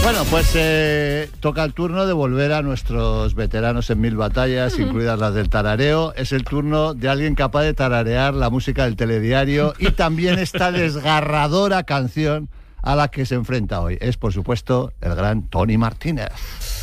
Bueno, pues toca el turno de volver a nuestros veteranos en 1000 batallas, incluidas las del tarareo. Es el turno de alguien capaz de tararear la música del telediario y también esta desgarradora canción a la que se enfrenta hoy. Es, por supuesto, el gran Tony Martínez.